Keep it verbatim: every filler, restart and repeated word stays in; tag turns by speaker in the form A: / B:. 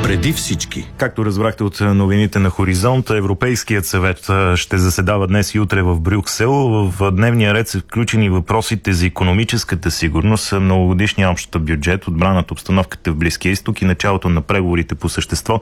A: Преди всички.
B: Както разбрахте от новините на Хоризонт, Европейският съвет ще заседава днес и утре в Брюксел. В дневния ред са включени въпросите за икономическата сигурност, многогодишния общ бюджет, отбраната, обстановката в Близкия изток и началото на преговорите по същество